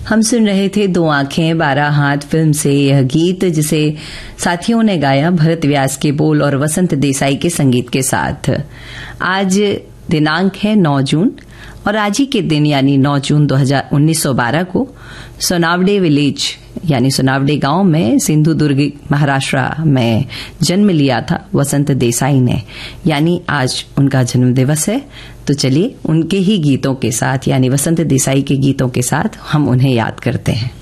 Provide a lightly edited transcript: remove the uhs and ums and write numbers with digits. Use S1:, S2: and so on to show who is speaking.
S1: हम सुन रहे थे दो आंखें 12 हाथ फिल्म से यह गीत, जिसे साथियों ने गाया भरत व्यास के बोल और वसंत देसाई के संगीत के साथ। आज दिनांक है 9 जून और आज ही के दिन यानी 9 जून 1912 को सोनावडे विलेज यानी सोनावडे गांव में सिंधुदुर्ग महाराष्ट्र में जन्म लिया था वसंत देसाई ने, यानी आज उनका जन्म दिवस है। तो चलिए उनके ही गीतों के साथ यानी वसंत देसाई के गीतों के साथ हम उन्हें याद करते हैं।